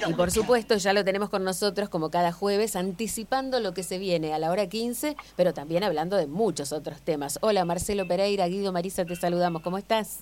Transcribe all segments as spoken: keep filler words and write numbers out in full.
Y por supuesto ya lo tenemos con nosotros como cada jueves, anticipando lo que se viene a la hora quince, pero también hablando de muchos otros temas. Hola Marcelo Pereira, Guido, Marisa, te saludamos. ¿Cómo estás?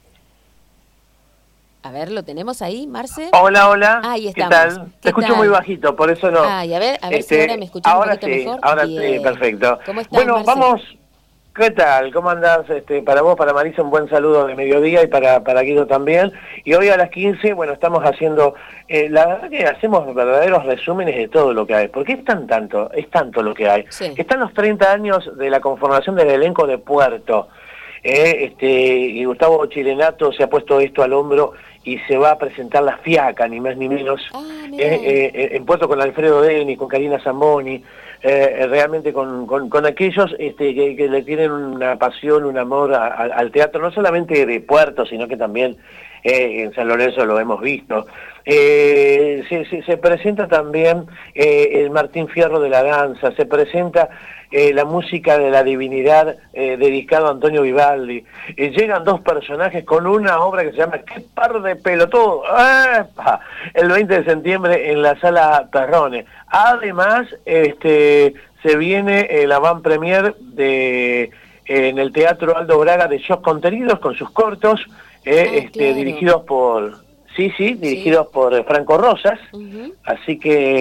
A ver, ¿lo tenemos ahí, Marce? Hola, hola. Ahí ¿Qué estamos. tal? ¿Qué Te escucho tal? muy bajito, por eso no. Ay, a ver, a ver este, si ahora me escuchás un ahora poquito sí, mejor. ahora Bien. sí, perfecto. ¿Cómo estás, Bueno, Marce? vamos. ¿Qué tal? ¿Cómo andás? Este, para vos, para Marisa, un buen saludo de mediodía y para, para Guido también. Y hoy a las quince, bueno, estamos haciendo, eh, la verdad que hacemos verdaderos resúmenes de todo lo que hay. Porque es tan tanto, es tanto lo que hay. Sí. Están los treinta años de la conformación del elenco de Puerto. Eh, este, y Gustavo Chilenato se ha puesto esto al hombro y se va a presentar La Fiaca, ni más ni menos, Ah, eh, eh, en Puerto con Alfredo Deni, con Karina Zamboni, eh, realmente con, con, con aquellos este, que, que le tienen una pasión, un amor a, a, al teatro, no solamente de Puerto, sino que también eh, en San Lorenzo lo hemos visto. Eh, se, se, se presenta también eh, el Martín Fierro de la danza, se presenta eh, la música de la divinidad eh, dedicado a Antonio Vivaldi. Eh, llegan dos personajes con una obra que se llama ¡Qué par de pelotudos! ¡Epa! El veinte de septiembre en la Sala Perrone. Además, este, se viene el avant premier de, eh, en el Teatro Aldo Braga de Shows Contenidos con sus cortos, eh, Ah, este, claro. dirigidos por... Sí, sí, dirigidos Sí. por Franco Rosas, Uh-huh. así que